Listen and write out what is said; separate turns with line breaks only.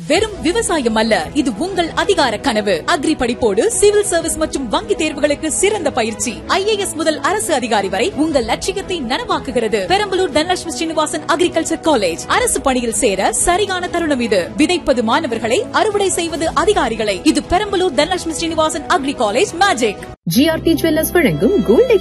வெறும் விவசாயம் அல்ல, இது உங்கள் அதிகார கனவு. அக்ரி படிப்போடு சிவில் சர்வீஸ் மற்றும் வங்கி தேர்வுகளுக்கு சிறந்த பயிற்சி. IAS முதல் அரசு அதிகாரி வரை உங்கள் லட்சியத்தை நனவாக்குகிறது. Perambalur Dhanalakshmi Srinivasan agriculture college. அரசு பணியில் சேர சரியான தருணம் இது. விதைப்பது மாணவர்களை, அறுவடை செய்வது அதிகாரிகளை. இது Perambalur Dhanalakshmi Srinivasan agri college magic.
GRT jewellers வழங்கும் கோல்ட்